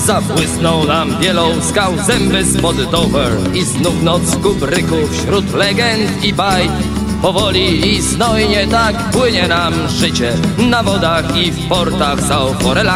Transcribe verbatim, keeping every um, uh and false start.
Zabłysnął nam wielą skał zęby spod Dover i znów noc kubryków wśród legend i bajk. Powoli i znojnie tak płynie nam życie na wodach i w portach Sao Forela.